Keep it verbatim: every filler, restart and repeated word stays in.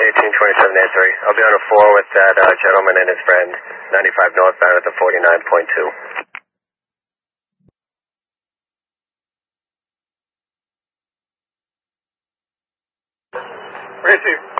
eighteen twenty-seven eighty-three. I'll be on a four with that uh, gentleman and his friend, ninety-five northbound at the forty-nine point two. Receive.